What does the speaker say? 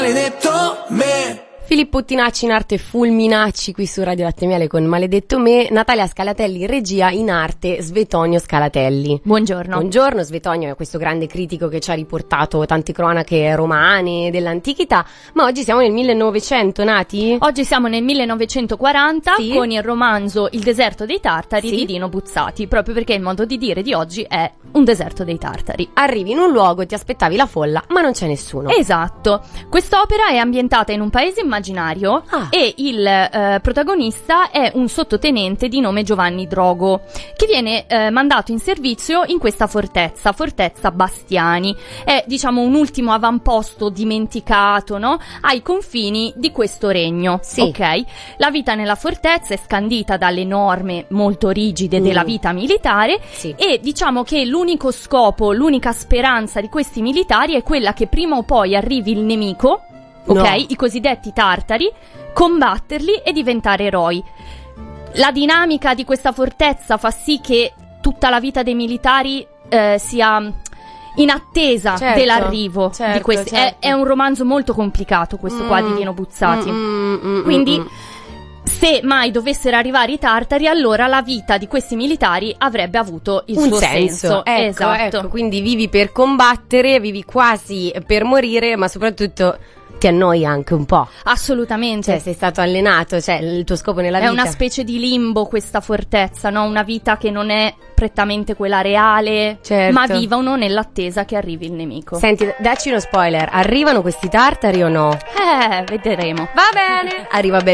Maledetto me. Filippo Tinacci in arte Fulminacci qui su Radio Latte Miele con Maledetto me, Natalia Scalatelli regia, in arte Svetonio Scalatelli. Buongiorno. Buongiorno, Svetonio è questo grande critico che ci ha riportato tante cronache romane dell'antichità, ma oggi siamo nel 1900, Nati? Oggi siamo nel 1940 Sì. con il romanzo Il deserto dei tartari Sì. di Dino Buzzati, proprio perché il modo di dire di oggi è un deserto dei tartari. Arrivi in un luogo e ti aspettavi la folla, ma non c'è nessuno. Esatto, quest'opera è ambientata in un paese immaginario e il protagonista è un sottotenente di nome Giovanni Drogo che viene mandato in servizio in questa fortezza Bastiani. È diciamo un ultimo avamposto dimenticato, no? Ai confini di questo regno. Sì. Ok? La vita nella fortezza è scandita dalle norme molto rigide della vita militare. Sì. E diciamo che l'unico scopo, l'unica speranza di questi militari è quella che prima o poi arrivi il nemico, ok? No. I cosiddetti tartari, combatterli e diventare eroi. La dinamica di questa fortezza fa sì che tutta la vita dei militari sia in attesa Certo, dell'arrivo certo, di questi. certo. È un romanzo molto complicato questo qua di Dino Buzzati. Quindi se mai dovessero arrivare i tartari, allora la vita di questi militari avrebbe avuto il un suo senso. Ecco, esatto. ecco, quindi vivi per combattere, vivi quasi per morire, ma soprattutto ti annoi anche un po'. Assolutamente. Cioè, sei stato allenato, cioè il tuo scopo nella È vita. una specie di limbo questa fortezza, no? Una vita che non è prettamente quella reale, Certo. ma vivono nell'attesa che arrivi il nemico. Senti, dacci uno spoiler, arrivano questi tartari o no? Vedremo. Va bene. Arriva